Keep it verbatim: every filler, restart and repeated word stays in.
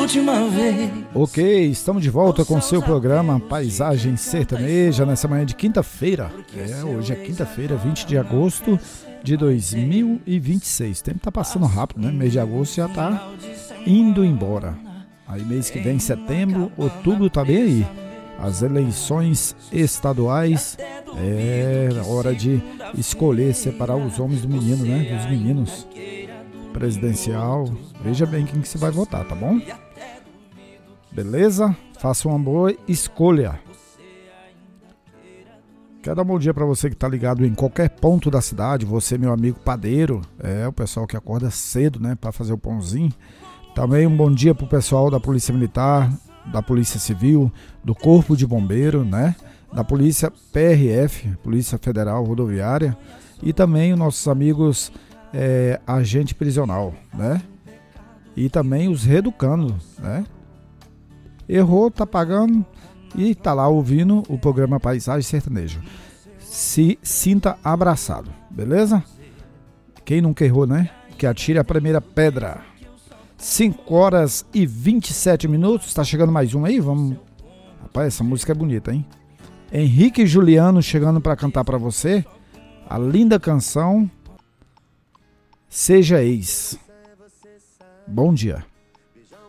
última vez. Ok, estamos de volta com o seu programa Paisagem Sertaneja nessa manhã de quinta-feira. É, hoje é quinta-feira, vinte de agosto de dois mil e vinte e seis. O tempo tá passando rápido, né? Mês de agosto já tá indo embora. Aí mês que vem, setembro, outubro tá bem aí. As eleições estaduais, é hora de escolher, separar os homens do menino, né? Dos meninos. Presidencial, veja bem quem que você vai votar, tá bom? Beleza? Faça uma boa escolha. Quero dar um bom dia para você que tá ligado em qualquer ponto da cidade. Você, meu amigo padeiro, é o pessoal que acorda cedo, né, para fazer o pãozinho. Também um bom dia pro pessoal da Polícia Militar, da Polícia Civil, do Corpo de Bombeiro, né, da Polícia P R F, Polícia Federal Rodoviária, e também os nossos amigos É, agente prisional, né? E também os reeducando, né? Errou, tá pagando e tá lá ouvindo o programa Paisagem Sertaneja. Se sinta abraçado, beleza? Quem nunca errou, né? Que atire a primeira pedra. cinco horas e vinte e sete minutos, tá chegando mais um aí? Vamos. Rapaz, essa música é bonita, hein? Henrique e Juliano chegando para cantar para você a linda canção Seja Ex. Bom dia.